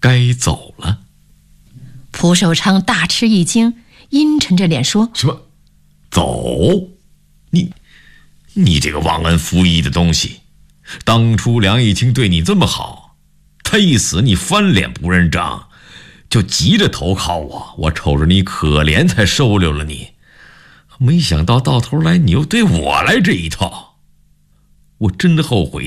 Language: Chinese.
该走了。 蒲寿昌大吃一惊，阴沉着脸说： 什么？走？你这个忘恩负义的东西！当初梁义清对你这么好，他一死你翻脸不认账，就急着投靠我，我瞅着你可怜才收留了你，没想到到头来你又对我来这一套，我真的后悔